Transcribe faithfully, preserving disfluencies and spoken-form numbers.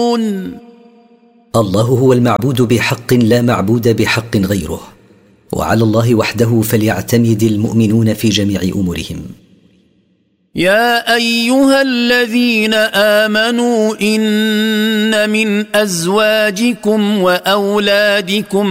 الله هو المعبود بحق لا معبود بحق غيره، وعلى الله وحده فليعتمد المؤمنون في جميع أمورهم. يا أيها الذين آمنوا إن من أزواجكم وأولادكم